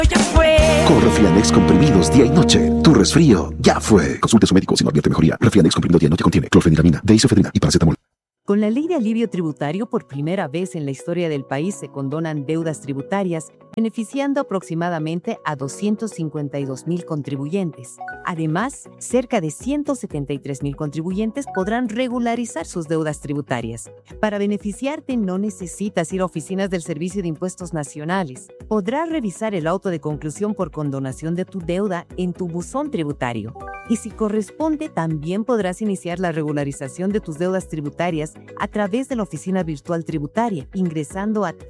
Ya fue. Con Refianex comprimidos día y noche, tu resfrío ya fue. Consulte a su médico si no advierte mejoría. Refianex comprimido día y noche contiene clorfeniramina, deisofedrina y paracetamol. Con la ley de alivio tributario, por primera vez en la historia del país se condonan deudas tributarias, beneficiando aproximadamente a 252,000 contribuyentes. Además, cerca de 173,000 contribuyentes podrán regularizar sus deudas tributarias. Para beneficiarte, no necesitas ir a oficinas del Servicio de Impuestos Nacionales. Podrás revisar el auto de conclusión por condonación de tu deuda en tu buzón tributario. Y si corresponde, también podrás iniciar la regularización de tus deudas tributarias a través de la oficina virtual tributaria, ingresando a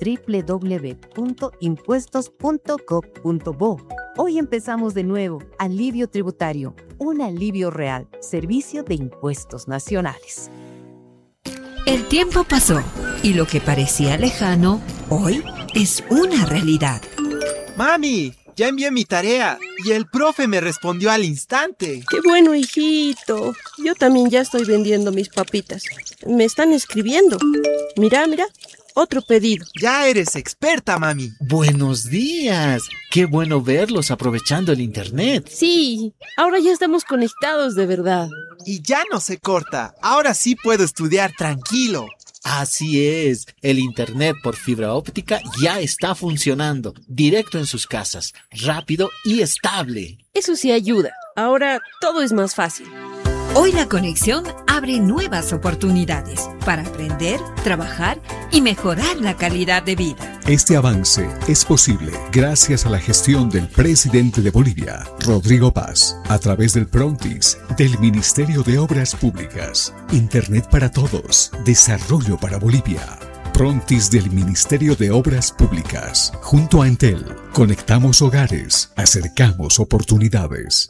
www.impuestos.gov.bo. Hoy empezamos de nuevo. Alivio tributario, un alivio real. Servicio de Impuestos Nacionales. El tiempo pasó y lo que parecía lejano, hoy es una realidad. ¡Mami! Ya envié mi tarea y el profe me respondió al instante. ¡Qué bueno, hijito! Yo también ya estoy vendiendo mis papitas. Me están escribiendo. Mira, otro pedido. Ya eres experta, mami. Buenos días. Qué bueno verlos aprovechando el internet. Sí, ahora ya estamos conectados de verdad. Y ya no se corta. Ahora sí puedo estudiar tranquilo. Así es, el internet por fibra óptica ya está funcionando, directo en sus casas, rápido y estable. Eso sí ayuda, ahora todo es más fácil. Hoy la conexión abre nuevas oportunidades para aprender, trabajar y mejorar la calidad de vida. Este avance es posible gracias a la gestión del presidente de Bolivia, Rodrigo Paz, a través del Prontis, del Ministerio de Obras Públicas. Internet para todos, desarrollo para Bolivia. Prontis del Ministerio de Obras Públicas. Junto a Entel, conectamos hogares, acercamos oportunidades.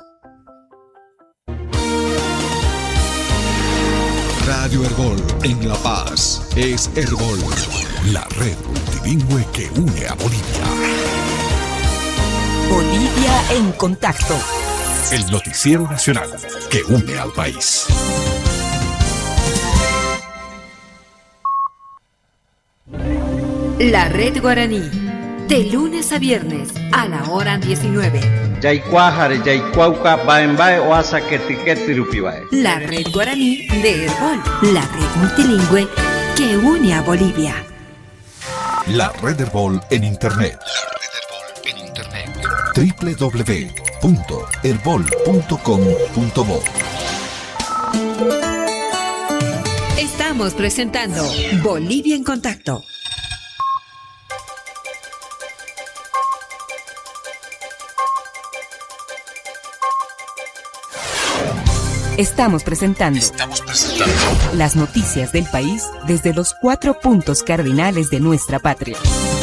Radio Herbol en La Paz es Herbol, la red multilingüe que une a Bolivia. Bolivia en contacto. El noticiero nacional que une al país. La Red Guaraní, de lunes a viernes a la hora 19. La Red Guaraní de Herbol, la red multilingüe que une a Bolivia. La red Herbol en internet. www.herbol.com.bo. Estamos presentando Bolivia en Contacto. Estamos presentando las noticias del país desde los 4 puntos cardinales de nuestra patria.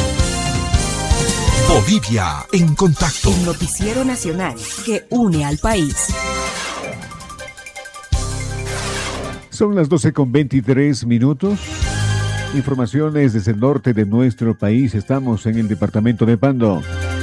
Bolivia en contacto. El noticiero nacional que une al país. Son las 12:23. Informaciones desde el norte de nuestro país. Estamos en el departamento de Pando.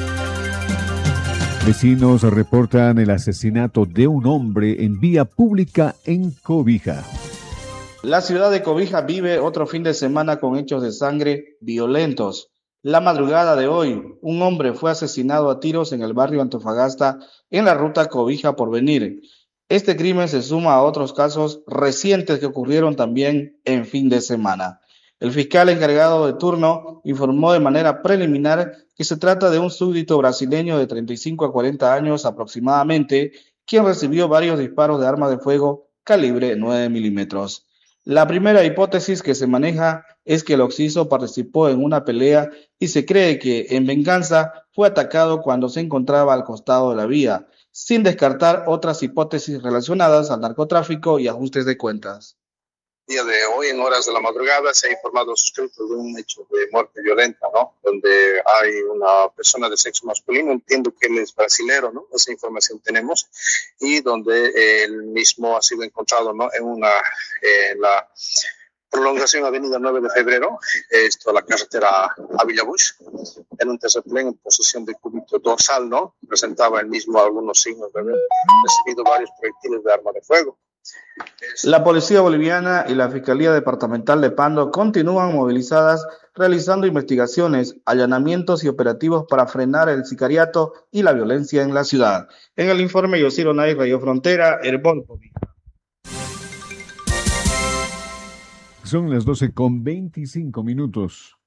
Vecinos reportan el asesinato de un hombre en vía pública en Cobija. La ciudad de Cobija vive otro fin de semana con hechos de sangre violentos. La madrugada de hoy, un hombre fue asesinado a tiros en el barrio Antofagasta en la ruta Cobija-Porvenir. Este crimen se suma a otros casos recientes que ocurrieron también en fin de semana. El fiscal encargado de turno informó de manera preliminar que se trata de un súbdito brasileño de 35 a 40 años aproximadamente, quien recibió varios disparos de arma de fuego calibre 9 milímetros. La primera hipótesis que se maneja es que el occiso participó en una pelea y se cree que, en venganza, fue atacado cuando se encontraba al costado de la vía, sin descartar otras hipótesis relacionadas al narcotráfico y ajustes de cuentas. Día de hoy, en horas de la madrugada, se ha informado suscrito de un hecho de muerte violenta, ¿no? Donde hay una persona de sexo masculino, entiendo que él es brasilero, ¿no? Esa información tenemos, y donde él mismo ha sido encontrado, ¿no? En la prolongación Avenida 9 de Febrero, esto a la carretera a Villabush, en un terraplén en posición de cúbito dorsal, ¿no? Presentaba él mismo algunos signos de haber recibido varios proyectiles de arma de fuego. La Policía Boliviana y la Fiscalía Departamental de Pando continúan movilizadas realizando investigaciones, allanamientos y operativos para frenar el sicariato y la violencia en la ciudad. En el informe, Yosiro Nay, Radio Frontera, Herbol Cobija. Son las 12:25.